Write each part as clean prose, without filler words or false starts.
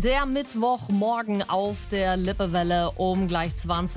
Der Mittwochmorgen auf der Lippewelle um gleich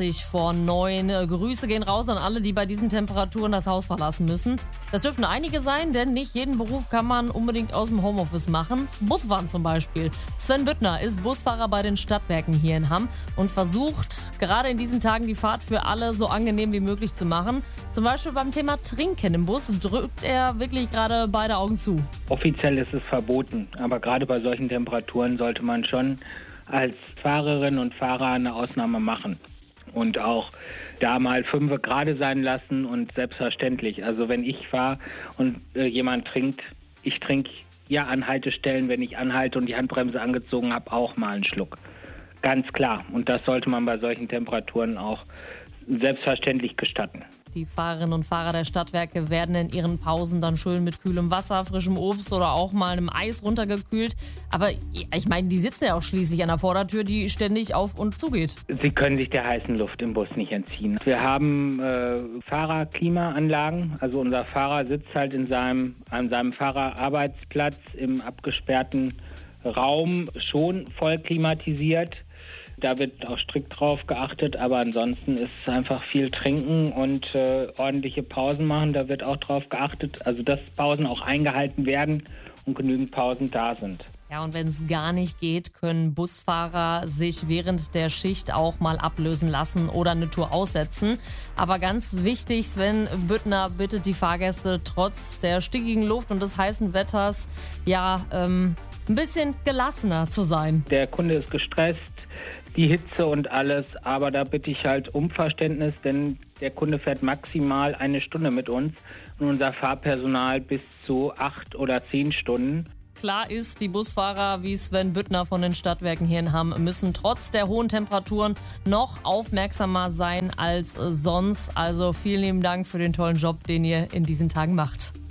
20:09. Grüße gehen raus an alle, die bei diesen Temperaturen das Haus verlassen müssen. Das dürften einige sein, denn nicht jeden Beruf kann man unbedingt aus dem Homeoffice machen. Busfahren zum Beispiel. Sven Büttner ist Busfahrer bei den Stadtwerken hier in Hamm und versucht gerade in diesen Tagen die Fahrt für alle so angenehm wie möglich zu machen. Zum Beispiel beim Thema Trinken im Bus drückt er wirklich gerade beide Augen zu. Offiziell ist es verboten, aber gerade bei solchen Temperaturen sollte man schon als Fahrerin und Fahrer eine Ausnahme machen und auch da mal 5 gerade sein lassen und selbstverständlich. Also wenn ich fahre und jemand trinkt, ich trinke ja an Haltestellen, wenn ich anhalte und die Handbremse angezogen habe, auch mal einen Schluck. Ganz klar. Und das sollte man bei solchen Temperaturen auch selbstverständlich gestatten. Die Fahrerinnen und Fahrer der Stadtwerke werden in ihren Pausen dann schön mit kühlem Wasser, frischem Obst oder auch mal einem Eis runtergekühlt. Aber ich meine, die sitzen ja auch schließlich an der Vordertür, die ständig auf und zugeht. Sie können sich der heißen Luft im Bus nicht entziehen. Wir haben Fahrerklimaanlagen. Also unser Fahrer sitzt halt an seinem Fahrerarbeitsplatz im abgesperrten Raum, schon voll klimatisiert. Da wird auch strikt drauf geachtet, aber ansonsten ist es einfach viel trinken und ordentliche Pausen machen. Da wird auch drauf geachtet, also dass Pausen auch eingehalten werden und genügend Pausen da sind. Ja, und wenn es gar nicht geht, können Busfahrer sich während der Schicht auch mal ablösen lassen oder eine Tour aussetzen. Aber ganz wichtig, Sven Büttner bittet die Fahrgäste trotz der stickigen Luft und des heißen Wetters, ein bisschen gelassener zu sein. Der Kunde ist gestresst, die Hitze und alles, aber da bitte ich halt um Verständnis, denn der Kunde fährt maximal 1 Stunde mit uns und unser Fahrpersonal bis zu 8 oder 10 Stunden. Klar ist, die Busfahrer wie Sven Büttner von den Stadtwerken hier in Hamm müssen trotz der hohen Temperaturen noch aufmerksamer sein als sonst. Also vielen lieben Dank für den tollen Job, den ihr in diesen Tagen macht.